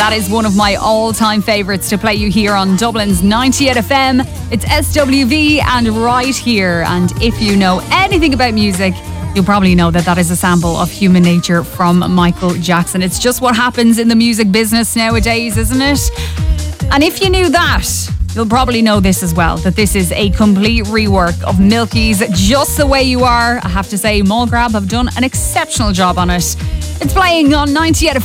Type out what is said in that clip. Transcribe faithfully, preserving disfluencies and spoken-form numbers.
that is one of my all-time favourites to play you here on Dublin's ninety-eight F M. It's S W V and Right Here. And if you know anything about music, you'll probably know that that is a sample of Human Nature from Michael Jackson. It's just what happens in the music business nowadays, isn't it? And if you knew that, you'll probably know this as well, that this is a complete rework of Milky's Just the Way You Are. I have to say, Mulgrab have done an exceptional job on it. It's playing on ninety-eight F